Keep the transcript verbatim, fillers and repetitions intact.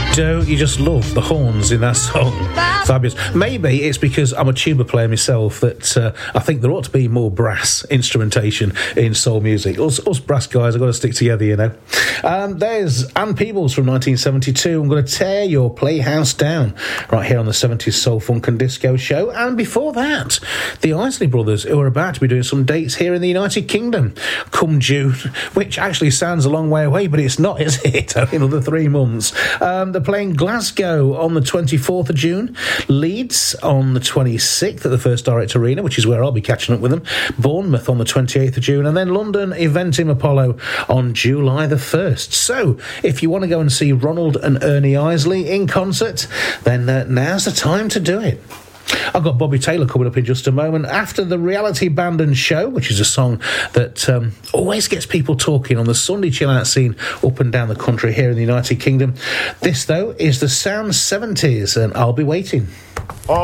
Don't you just love the horns in that song? Fabulous. Maybe it's because I'm a tuba player myself that uh, I think there ought to be more brass instrumentation in soul music. Us, us brass guys have got to stick together, you know. Um, there's Ann Peebles from nineteen seventy-two. I'm going to tear your playhouse down right here on the seventies Soul, Funk and Disco show. And before that, the Isley Brothers, who are about to be doing some dates here in the United Kingdom come June, which actually sounds a long way away, but it's not, is it? Only another three months. Um, they're playing Glasgow on the twenty-fourth of June, Leeds on the twenty-sixth at the First Direct Arena, which is where I'll be catching up with them, Bournemouth on the twenty-eighth of June, and then London Eventim Apollo on July the first. So, if you want to go and see Ronald and Ernie Isley in concert, then uh, now's the time to do it. I've got Bobby Taylor coming up in just a moment after the Reality Band and Show, which is a song that um, always gets people talking on the Sunday chill-out scene up and down the country here in the United Kingdom. This, though, is the Sound seventies, and I'll be waiting.